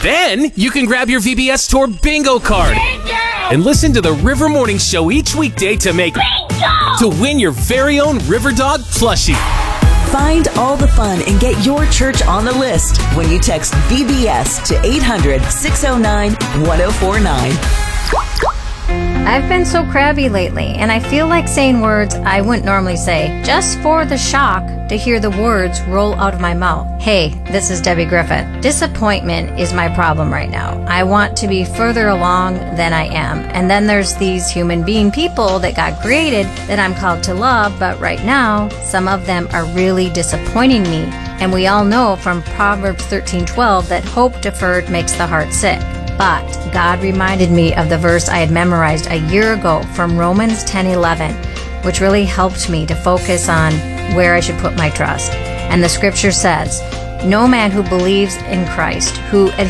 Then you can grab your VBS Tour bingo card and listen to the River Morning Show each weekday to win your very own River Dog plushie. Find all the fun and get your church on the list when you text VBS to 800-609-1049. I've been so crabby lately, and I feel like saying words I wouldn't normally say, just for the shock to hear the words roll out of my mouth. Hey, this is Debbie Griffith. Disappointment is my problem right now. I want to be further along than I am. And then there's these human being people that got created that I'm called to love, but right now, some of them are really disappointing me. And we all know from Proverbs 13:12 that hope deferred makes the heart sick. But God reminded me of the verse I had memorized a year ago from Romans 10:11, which really helped me to focus on where I should put my trust. And the scripture says, "No man who believes in Christ, who